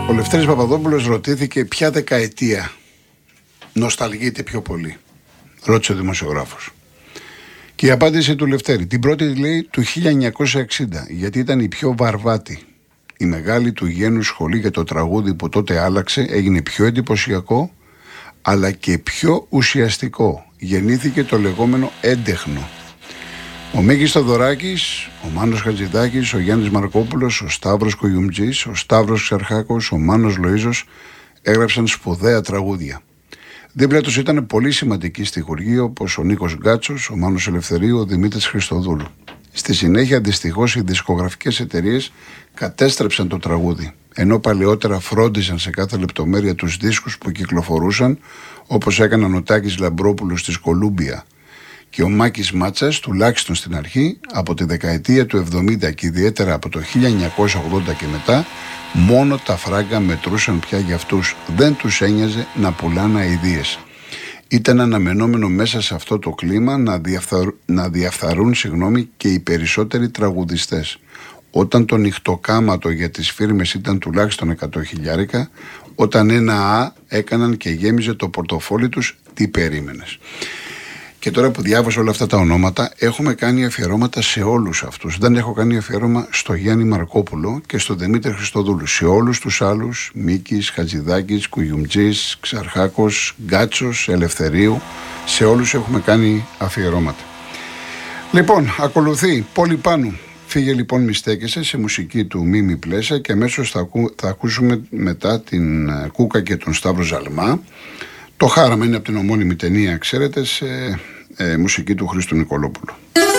Ο Λευτέρης Παπαδόπουλος ρωτήθηκε ποια δεκαετία νοσταλγείται πιο πολύ. Ρώτησε ο δημοσιογράφος. Και η απάντηση του Λευτέρη, την πρώτη λέει του 1960, γιατί ήταν η πιο βαρβάτη. Η μεγάλη του γένου σχολή για το τραγούδι που τότε άλλαξε έγινε πιο εντυπωσιακό, αλλά και πιο ουσιαστικό. Γεννήθηκε το λεγόμενο έντεχνο. Ο Μίκης Θοδωράκης, ο Μάνος Χατζηδάκης, ο Γιάννης Μαρκόπουλος, ο Σταύρος Κογιουμτζής, ο Σταύρος Ξαρχάκος, ο Μάνος Λοΐζος έγραψαν σπουδαία τραγούδια. Δίπλα τους ήταν πολύ σημαντικοί στιχουργοί όπως ο Νίκος Γκάτσος, ο Μάνος Ελευθερίου, ο Δημήτρης Χριστοδούλου. Στη συνέχεια, δυστυχώς, οι δισκογραφικές εταιρείες κατέστρεψαν το τραγούδι, ενώ παλαιότερα φρόντιζαν σε κάθε λεπτομέρεια τους δίσκους που κυκλοφορούσαν, όπως έκαναν ο Τάκης Λαμπρόπουλος της Κολούμπια και ο Μάκης Μάτσας, τουλάχιστον στην αρχή, από τη δεκαετία του 70 και ιδιαίτερα από το 1980 και μετά, μόνο τα φράγκα μετρούσαν πια για αυτούς. Δεν τους ένοιαζε να πουλάνε αηδίες. Ήταν αναμενόμενο μέσα σε αυτό το κλίμα να διαφθαρούν και οι περισσότεροι τραγουδιστές. Όταν το νυχτοκάματο για τις φίρμες ήταν τουλάχιστον 100.000, όταν ένα Α έκαναν και γέμιζε το πορτοφόλι τους, τι περίμενες. Και τώρα που διάβασα όλα αυτά τα ονόματα, έχουμε κάνει αφιερώματα σε όλους αυτούς. Δεν έχω κάνει αφιέρωμα στο Γιάννη Μαρκόπουλο και στο Δημήτρη Χριστοδούλου. Σε όλους τους άλλους, Μίκης, Χατζηδάκης, Κουγιουμτζής, Ξαρχάκος, Γκάτσος, Ελευθερίου, σε όλους έχουμε κάνει αφιερώματα. Λοιπόν, ακολουθεί Πόλη Πάνου. Φύγε λοιπόν μη στέκεσαι, σε μουσική του Μίμη Πλέσα, και αμέσως θα ακούσουμε μετά την Κούκα και τον Σταύρο Ζαλμά. Το χάραμα είναι από την ομώνυμη ταινία, ξέρετε, σε μουσική του Χρήστου Νικολόπουλου.